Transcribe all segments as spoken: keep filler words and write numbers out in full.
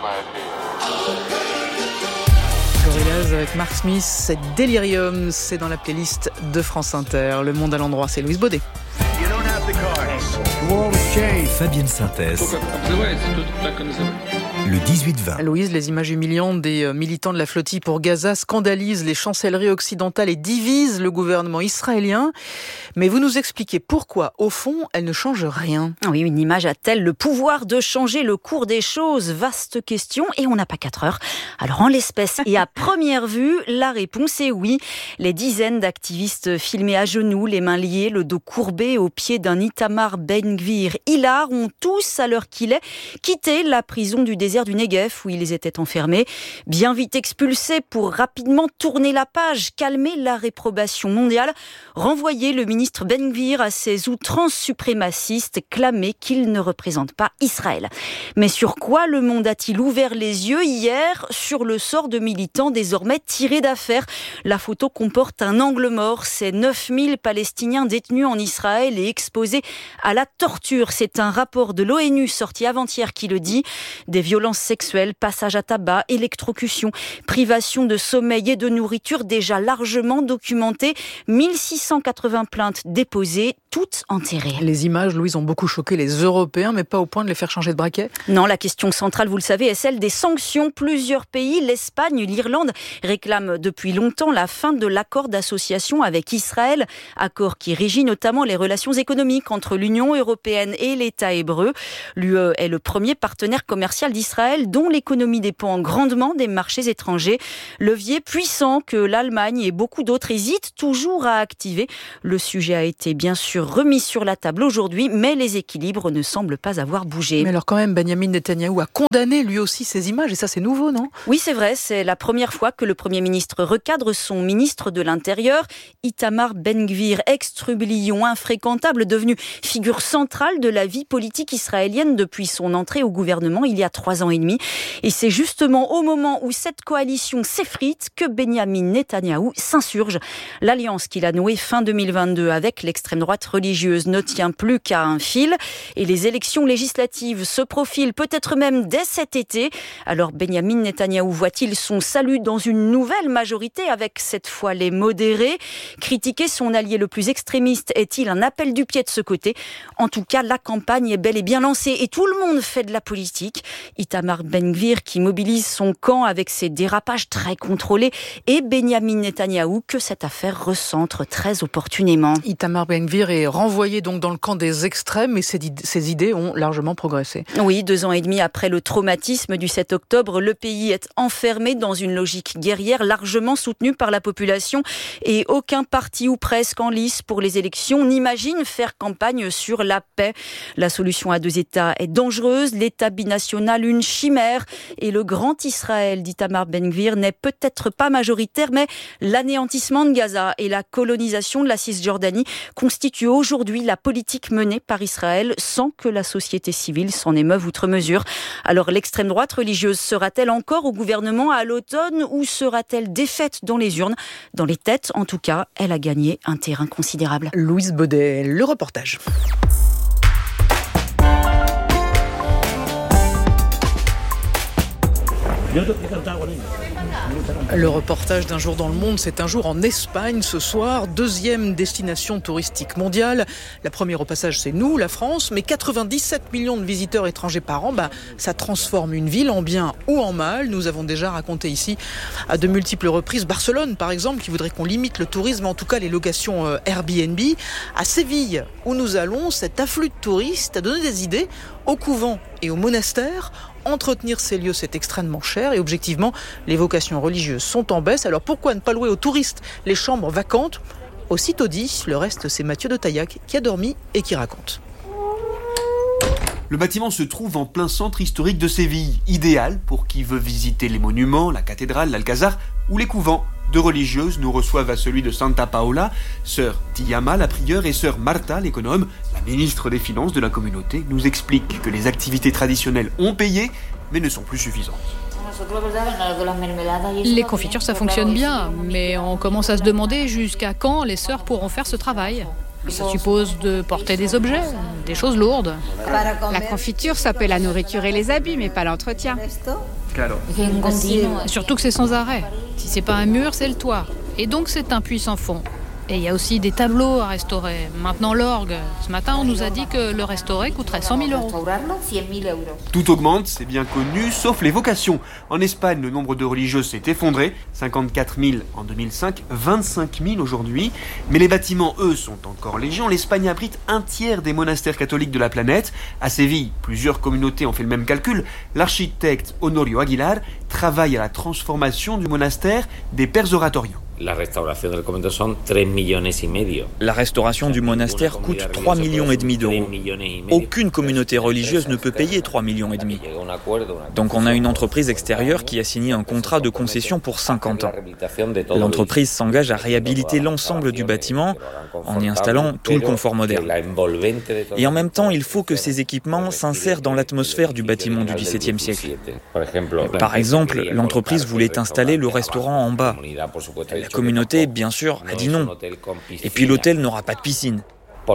Gorillaz avec Mark Smith, c'est Delirium, c'est dans la playlist de France Inter. Le Monde à l'endroit, c'est Louise Baudet. Fabienne Synthèse. Le dix-huit vingt. Louise, les images humiliantes des militants de la flottille pour Gaza scandalisent les chancelleries occidentales et divisent le gouvernement israélien. Mais vous nous expliquez pourquoi, au fond, elles ne changent rien. Oui, une image a-t-elle le pouvoir de changer le cours des choses ? Vaste question, et on n'a pas quatre heures. Alors en l'espèce et à première vue, la réponse est oui. Les dizaines d'activistes filmés à genoux, les mains liées, le dos courbé au pied d'un Itamar Ben-Gvir hilar ont tous, à l'heure qu'il est, quitté la prison du désert du Negev où ils étaient enfermés, bien vite expulsés pour rapidement tourner la page, calmer la réprobation mondiale, renvoyer le ministre Ben-Gvir à ses outrances suprémacistes, clamer qu'il ne représente pas Israël. Mais sur quoi le monde a-t-il ouvert les yeux hier ? Sur le sort de militants désormais tirés d'affaire. La photo comporte un angle mort, c'est neuf mille Palestiniens détenus en Israël et exposés à la torture. C'est un rapport de l'ONU sorti avant-hier qui le dit. Des violences sexuelles, passage à tabac, électrocution, privation de sommeil et de nourriture déjà largement documentées. mille six cent quatre-vingts plaintes déposées, toutes enterrées. Les images, Louise, ont beaucoup choqué les Européens, mais pas au point de les faire changer de braquet. Non, la question centrale, vous le savez, est celle des sanctions. Plusieurs pays, l'Espagne, l'Irlande, réclament depuis longtemps la fin de l'accord d'association avec Israël, accord qui régit notamment les relations économiques entre l'Union européenne et l'État hébreu. L'U E est le premier partenaire commercial d'Israël, dont l'économie dépend grandement des marchés étrangers. Levier puissant que l'Allemagne et beaucoup d'autres hésitent toujours à activer. Le sujet a été bien sûr remis sur la table aujourd'hui, mais les équilibres ne semblent pas avoir bougé. Mais alors quand même, Benyamin Netanyahou a condamné lui aussi ces images, et ça c'est nouveau, non ? Oui, c'est vrai, c'est la première fois que le Premier ministre recadre son ministre de l'Intérieur. Itamar Ben-Gvir, ex-trublion infréquentable, devenu figure centrale de la vie politique israélienne depuis son entrée au gouvernement il y a trois ans et demi. Et c'est justement au moment où cette coalition s'effrite que Benyamin Netanyahou s'insurge. L'alliance qu'il a nouée fin deux mille vingt-deux avec l'extrême droite religieuse ne tient plus qu'à un fil. Et les élections législatives se profilent peut-être même dès cet été. Alors Benyamin Netanyahou voit-il son salut dans une nouvelle majorité avec cette fois les modérés ? Critiquer son allié le plus extrémiste est-il un appel du pied de ce côté ? En tout cas, la campagne est bel et bien lancée et tout le monde fait de la politique. Itamar Ben-Gvir qui mobilise son camp avec ses dérapages très contrôlés et Benyamin Netanyahou que cette affaire recentre très opportunément. Itamar Ben-Gvir est renvoyé donc dans le camp des extrêmes et ses, ses idées ont largement progressé. Oui, deux ans et demi après le traumatisme du sept octobre, le pays est enfermé dans une logique guerrière largement soutenue par la population et aucun parti ou presque en lice pour les élections n'imagine faire campagne sur la paix. La solution à deux États est dangereuse, l'État binational une chimère et le grand Israël d'Itamar Ben-Gvir n'est peut-être pas majoritaire, mais l'anéantissement de Gaza et la colonisation de la Cisjordanie constituent aujourd'hui la politique menée par Israël sans que la société civile s'en émeuve outre mesure. Alors l'extrême droite religieuse sera-t-elle encore au gouvernement à l'automne ou sera-t-elle défaite dans les urnes ? Dans les têtes, en tout cas, elle a gagné un terrain considérable. Louise Baudet, le reportage. Le reportage d'un jour dans le monde, c'est un jour en Espagne ce soir, deuxième destination touristique mondiale. La première au passage, c'est nous, la France, mais quatre-vingt-dix-sept millions de visiteurs étrangers par an, bah, ça transforme une ville en bien ou en mal. Nous avons déjà raconté ici à de multiples reprises Barcelone, par exemple, qui voudrait qu'on limite le tourisme, en tout cas les locations euh, Airbnb. À Séville, où nous allons, cet afflux de touristes a donné des idées aux couvents et aux monastères. Entretenir ces lieux, c'est extrêmement cher et objectivement, les vocations religieuses sont en baisse. Alors pourquoi ne pas louer aux touristes les chambres vacantes ? Aussitôt dit, le reste, c'est Mathieu de Taillac qui a dormi et qui raconte. Le bâtiment se trouve en plein centre historique de Séville, idéal pour qui veut visiter les monuments, la cathédrale, l'Alcazar ou les couvents. Deux religieuses nous reçoivent à celui de Santa Paola. Sœur Tiama, la prieure, et sœur Marta, l'économe, la ministre des Finances de la communauté, nous expliquent que les activités traditionnelles ont payé, mais ne sont plus suffisantes. Les confitures, ça fonctionne bien, mais on commence à se demander jusqu'à quand les sœurs pourront faire ce travail. Ça suppose de porter des objets, des choses lourdes. La confiture, ça peut la nourriture et les habits, mais pas l'entretien. Surtout que c'est sans arrêt. Si c'est pas un mur, c'est le toit. Et donc c'est un puits sans fond. Et il y a aussi des tableaux à restaurer. Maintenant l'orgue. Ce matin, on nous a dit que le restaurer coûterait cent mille euros. Tout augmente, c'est bien connu, sauf les vocations. En Espagne, le nombre de religieuses s'est effondré. cinquante-quatre mille en deux mille cinq, vingt-cinq mille aujourd'hui. Mais les bâtiments, eux, sont encore légion. L'Espagne abrite un tiers des monastères catholiques de la planète. À Séville, plusieurs communautés ont fait le même calcul. L'architecte Honorio Aguilar travaille à la transformation du monastère des Pères oratoriens. La restauration del convento son tres millones y medio. La restauration du monastère coûte trois millions et demi d'euros. Aucune communauté religieuse ne peut payer trois millions et demi. Donc on a une entreprise extérieure qui a signé un contrat de concession pour cinquante ans. L'entreprise s'engage à réhabiliter l'ensemble du bâtiment en y installant tout le confort moderne. Et en même temps, il faut que ces équipements s'insèrent dans l'atmosphère du bâtiment du dix-septième siècle. Par exemple, l'entreprise voulait installer le restaurant en bas. La communauté, bien sûr, a dit non. Et puis l'hôtel n'aura pas de piscine. Pourquoi ?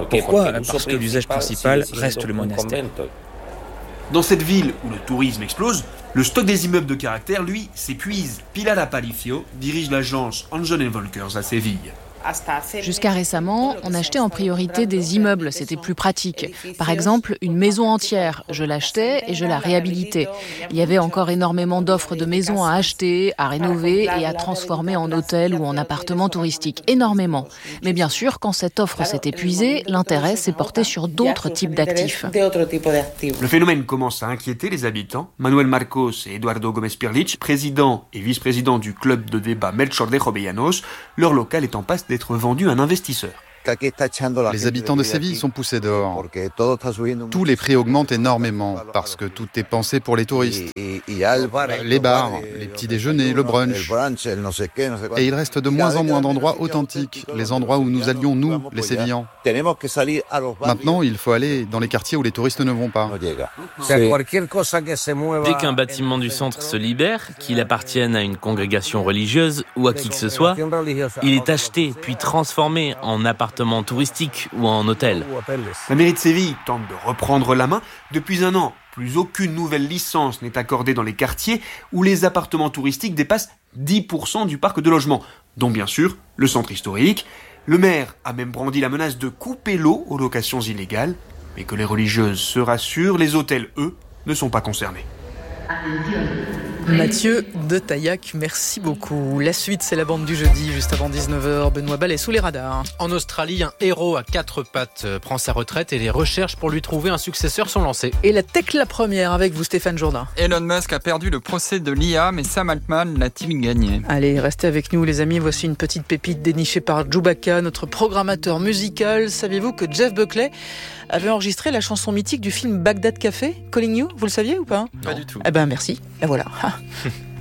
Parce que l'usage principal reste le monastère. Dans cette ville où le tourisme explose, le stock des immeubles de caractère, lui, s'épuise. Pilar Aparicio dirige l'agence Angel and Volkers à Séville. Jusqu'à récemment, on achetait en priorité des immeubles, c'était plus pratique. Par exemple, une maison entière, je l'achetais et je la réhabilitais. Il y avait encore énormément d'offres de maisons à acheter, à rénover et à transformer en hôtel ou en appartement touristique. Énormément. Mais bien sûr, quand cette offre s'est épuisée, l'intérêt s'est porté sur d'autres types d'actifs. Le phénomène commence à inquiéter les habitants. Manuel Marcos et Eduardo Gómez-Pirlich, président et vice-président du club de débat Melchor de Jovellanos, leur local est en passe d'être vendu à un investisseur. Les habitants de Séville sont poussés dehors. Tous les prix augmentent énormément parce que tout est pensé pour les touristes. Les bars, les petits déjeuners, le brunch. Et il reste de moins en moins d'endroits authentiques, les endroits où nous allions, nous, les Sévillans. Maintenant, il faut aller dans les quartiers où les touristes ne vont pas. Dès qu'un bâtiment du centre se libère, qu'il appartienne à une congrégation religieuse ou à qui que ce soit, il est acheté puis transformé en appartement touristique ou en hôtel. La mairie de Séville tente de reprendre la main. Depuis un an, plus aucune nouvelle licence n'est accordée dans les quartiers où les appartements touristiques dépassent dix pour cent du parc de logements, dont bien sûr le centre historique. Le maire a même brandi la menace de couper l'eau aux locations illégales, mais que les religieuses se rassurent, les hôtels, eux, ne sont pas concernés. Mathieu de Taillac, merci beaucoup. La suite, c'est la bande du jeudi, juste avant dix-neuf heures. Benoît Ballet sous les radars. En Australie, un héros à quatre pattes prend sa retraite et les recherches pour lui trouver un successeur sont lancées. Et la tech la première avec vous, Stéphane Jourdain. Elon Musk a perdu le procès de l'I A, mais Sam Altman l'a-t-il gagné ? Allez, restez avec nous les amis. Voici une petite pépite dénichée par Chewbacca, notre programmateur musical. Saviez-vous que Jeff Buckley avait enregistré la chanson mythique du film Bagdad Café, Calling You ? Vous le saviez ou pas ? Pas du tout. Eh ben merci, et voilà.